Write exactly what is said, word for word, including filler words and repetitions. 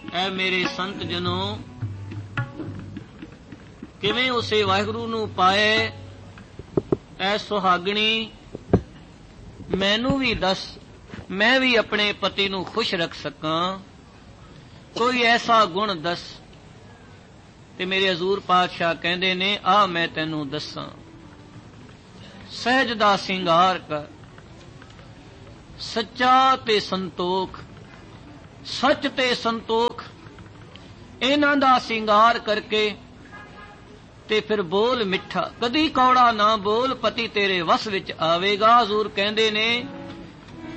ਐ ਮੇਰੇ ਸੰਤ ਜਨੋ, ਕਿਵੇਂ ਉਸੇ ਵਾਹਿਗੁਰੂ ਨੂੰ ਪਾਏ। ਐ ਸੁਹਾਗਣੀ, ਮੈਨੂੰ ਵੀ ਦੱਸ, ਮੈਂ ਵੀ ਆਪਣੇ ਪਤੀ ਨੂੰ ਖੁਸ਼ ਰੱਖ ਸਕਾਂ। ਕੋਈ ਐਸਾ ਗੁਣ ਦੱਸ। ਤੇ ਮੇਰੇ ਹਜ਼ੂਰ ਪਾਤਸ਼ਾਹ ਕਹਿੰਦੇ ਨੇ, ਆ ਮੈਂ ਤੈਨੂੰ ਦੱਸਾਂ। ਸਹਿਜ ਦਾ ਸਿੰਗਾਰ ਕਰ, ਸੱਚਾ ਤੇ ਸੰਤੋਖ, ਸੱਚ ਤੇ ਸੰਤੋਖ, ਇਹਨਾਂ ਦਾ ਸਿੰਗਾਰ ਕਰਕੇ ਤੇ ਫਿਰ ਬੋਲ ਮਿੱਠਾ, ਕਦੀ ਕੌੜਾ ਨਾ ਬੋਲ, ਪਤੀ ਤੇਰੇ ਵਸ ਵਿੱਚ ਆਵੇਗਾ। ਹਜ਼ੂਰ ਕਹਿੰਦੇ ਨੇ,